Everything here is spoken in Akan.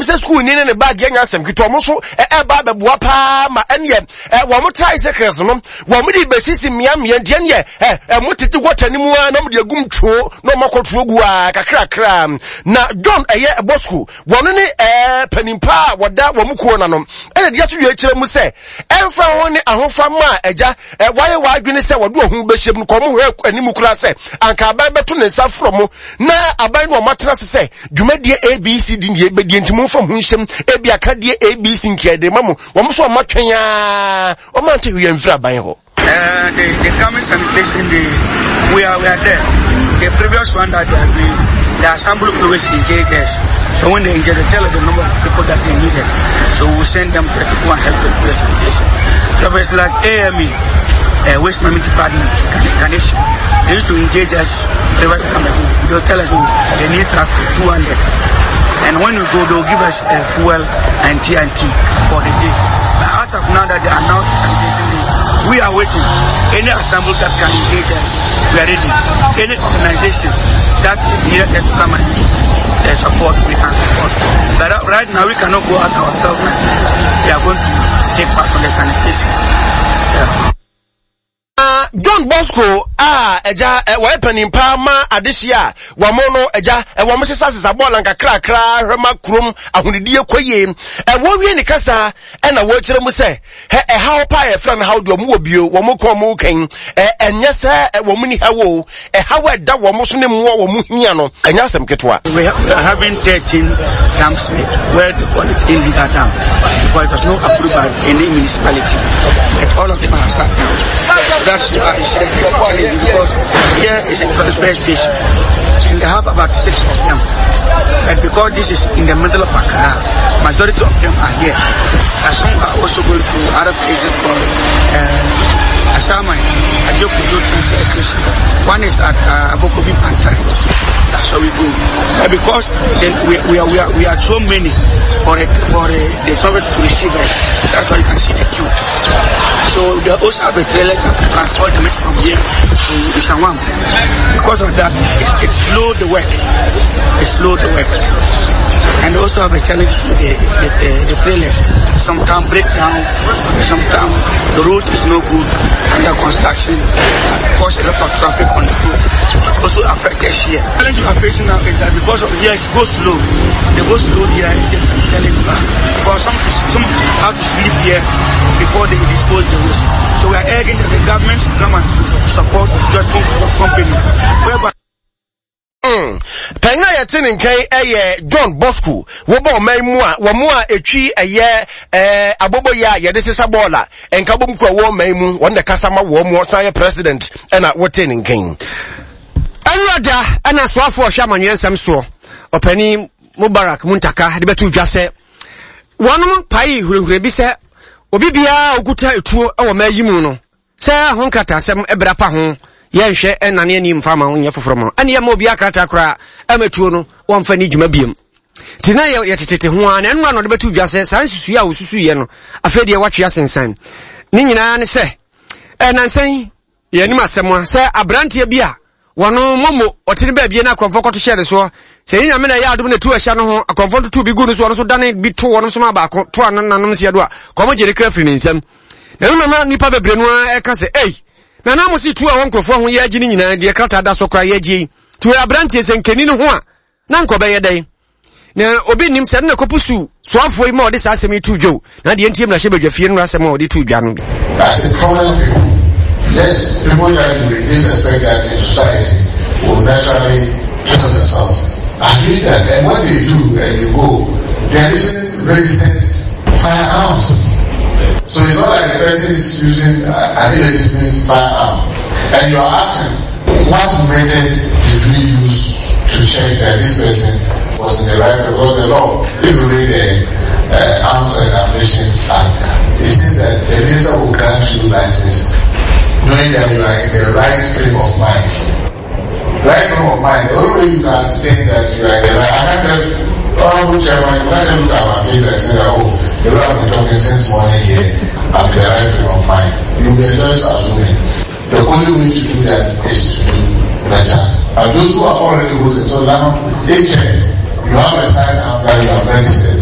say school ni ne bag yen asem kito mo so ba beboa pa ma enye wo mo tricycles no wo mo di besisi miam ye de ne mo titi gwatani mu na mo de agum tuo no makotuo gu a kakra na John Bosco wono ne panimpa woda wo mu kuo na no ene de ato ye kire mu se emfa ho ne ahofa ma eja waye wadwene se wodo ohun behyem no ko mo hwe animu kura se anka aban beto ne nsa fromo na aban no matena se dwumadie ABC di ne bedie ntimu fam hu hyem ebi akadie ABC nkede mamo wo mo so matwenya o mante hwe mfira ban ho. The coming sanitation we are there. The previous one that they assemble always engage us. So when they engage, they tell us the number of people that they needed. So we send them to people and help with the sanitation. So it's like AME, Waste Management Department, Ganesh. They used to engage us. They'll tell us they need transport 200. And when we go, they'll give us fuel and TNT for the day. But as of now that they announced sanitation, we are waiting. Any assembly that can engage us, we are ready. Any organization that needed us to come and support, we can support. But right now, we cannot go out ourselves. We are going to take part on the sanitation. Yeah. John Bosco eja weapon pa ma adehia wamono eja wamo sesa bola nkakra hwema krom ahunidie koye wo wie ne kasa na wo kire mu se how pa e friend how do mu obio wo ko mu kan enye se wo mu ni hawo how da wo mu so ne mu wo mu hia no enya asem ketwa. We are having 13 dams where the quality illegal dam because it was not approved by any municipality, and all of them are shut down. That's because here is a transfer station and they have about 6 of them, and because this is in the middle of Accra, majority of them are here, and some are also going to other places called Asamai, Ajokujo transfer station. One is at Abokobi Pantai. That's how we go. Because then we are so many for the service to receive us. That's why you can see the queue. So they also have a trailer that can transport them from here to Isawam. Because of that, it slowed the work. It slowed the work. And they also have a challenge with the trailers. Sometimes break down, sometimes the road is no good under construction and cause a lot of traffic on the road. It also affects us here. The challenge you are facing now is that because of here it goes slow. They go slow here is a challenge. Because some have to sleep here before they dispose the waste. So we are urging the government to come and support Judgment Company. Whereby Penga yetini nkai John Bosco wo ba oman mu a etwi abobo ya yede sesa bola enka bom kwa wo man mu won de kasama wo mu san president na wo teni nkai anwada ana swafo hwamanwensam so opani Mubarak Muntaka de betu dwase wonum pai hurehure bi se obi bia oguta etuo wo mayimu no se honkata asem ebra pa ho yenhwe enane ani mfama ho nyefoforo mo ane yema obi akrata kora ametuo no wonfa ni dwuma biem tina yetetete ho an enwa no de betu dwase sansusu ya osusu ye no afede ye watwe asensan ni nyina ne se nansan ye ni masem se abrantie bia wono momo otene ba bia na akonfo koto share so se nya me na ya adum na tu ahya no ho akonfo to bi gu no so no so dane bi to wono so ma ba ko to ananom se do a komo jere ka firi nsam na no ma nipa bebre no eka se na na mo si tu a wonkrofo ho ye agi ni nyina de krata da so kra ye agi tu abrantie se nkeni no ho a na nko be ye dai na obi nim se na kopusu so afo ima odi sa asemi tu dwo na de ntiem na hye badwafie no asem odi tu dwa no as a common people. Yes, people that we expect that in society will naturally kill themselves. I agree that, and when they do and you go, there isn't resistant firearms. So it's not like the person is using an illegitimate firearm. And you are asking, what method did we use to check that this person was in the right? Because the law, if you read the Arms and Ammunition Act, it says that the minister will grant you license knowing that you are in the right frame of mind. Right frame of mind, the only way you can say that you are in the right, I can't just, honorable chairman, you can't look at my face and say that, you have been talking since morning here, I'm in the right frame of mind. You'll be just assuming. The only way to do that is to do better. And those who are already holding, so now, if you have a sign out that you have registered,